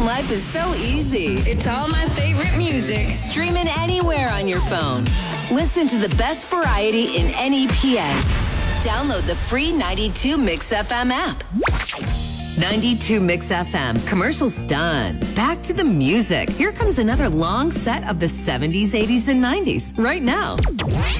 Making life is so easy. It's all my favorite music. Stream it anywhere on your phone. Listen to the best variety in any PA. Download the free 92 Mix FM app. 92 Mix FM. Commercials done. Back to the music. Here comes another long set of the 70s, 80s, and 90s right now.